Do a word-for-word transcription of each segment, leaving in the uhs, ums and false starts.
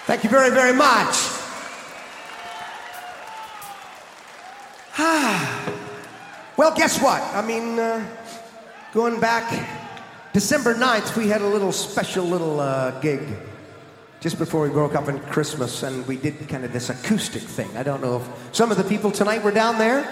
Thank you very, very much. Well, guess what? I mean, uh, going back December ninth, we had a little special little uh, gig just before we broke up on Christmas, and we did kind of this acoustic thing. I don't know if some of the people tonight were down there.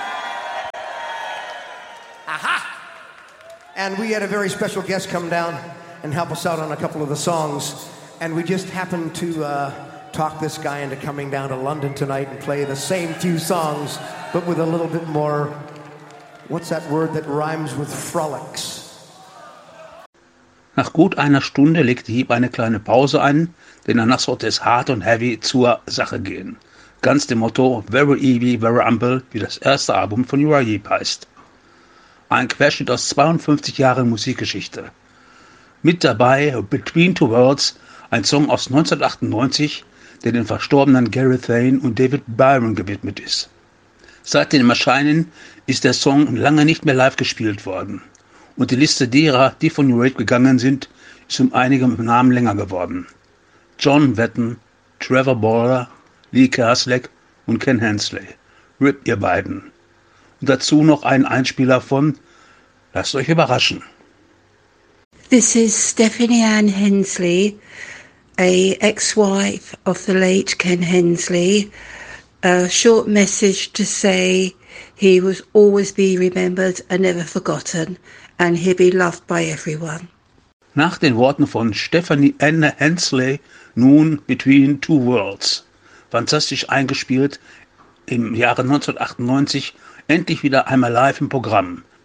Aha! And we had a very special guest come down and help us out on a couple of the songs, and we just happened to uh, talk this guy into coming down to London tonight and play the same few songs, but with a little bit more, what's that word that rhymes with frolics? Nach gut einer Stunde legte Heap eine kleine Pause ein, denn danach sollte es hart und heavy zur Sache gehen. Ganz dem Motto Very Easy, Very Humble, wie das erste Album von Uriah Heep heißt. Ein Querschnitt aus zweiundfünfzig Jahren Musikgeschichte. Mit dabei Between Two Worlds, ein Song aus neunzehnhundertachtundneunzig, der den verstorbenen Gary Thane und David Byron gewidmet ist. Seit dem Erscheinen ist der Song lange nicht mehr live gespielt worden. Und die Liste derer, die von New Raid gegangen sind, ist um einige Namen länger geworden. John Wetton, Trevor Bauer, Lee Kerslake und Ken Hensley. Rip, ihr beiden. Und dazu noch ein Einspieler von Lasst euch überraschen. This is Stephanie Ann Hensley, a ex-wife of the late Ken Hensley. A short message to say he will always be remembered and never forgotten, and he'll be loved by everyone. Nach den Worten von Stephanie Ann Hensley nun Between Two Worlds. Fantastisch eingespielt im Jahre neunzehnhundertachtundneunzig, endlich wieder einmal live im Programm.